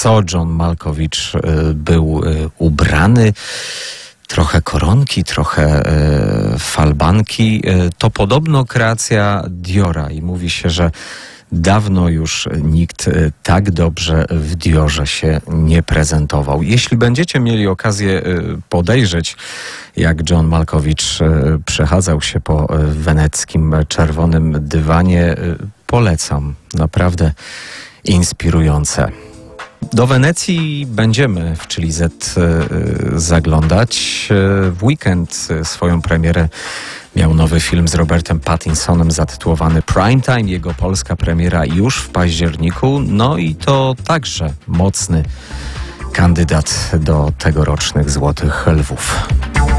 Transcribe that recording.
co John Malkovich był ubrany. Trochę koronki, trochę falbanki. To podobno kreacja Diora i mówi się, że dawno już nikt tak dobrze w Diorze się nie prezentował. Jeśli będziecie mieli okazję podejrzeć, jak John Malkovich przechadzał się po weneckim czerwonym dywanie, polecam. Naprawdę inspirujące. Do Wenecji będziemy w Chili Z zaglądać. W weekend swoją premierę miał nowy film z Robertem Pattinsonem zatytułowany Primetime. Jego polska premiera już w październiku. No i to także mocny kandydat do tegorocznych Złotych Lwów.